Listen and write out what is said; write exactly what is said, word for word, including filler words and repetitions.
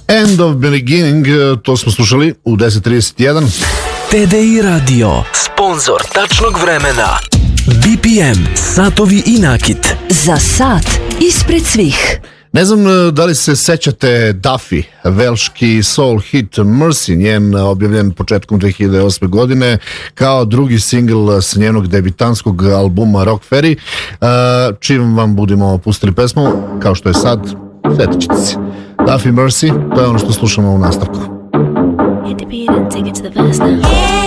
End of Beginning, to smo slušali u deset trideset jedan. T D I Radio, sponzor tačnog vremena. B P M, satovi i nakit. Za sat ispred svih. Ne znam da li se sećate Duffy, velški soul hit Mercy, njen objavljen početkom dve hiljade osme godine kao drugi singl s njenog debitanskog albuma Rock Ferry. Čim vam budemo pustili pesmu, kao što je sad, setit ćete se. Duffy, Mercy, to je ono što slušamo u nastavku.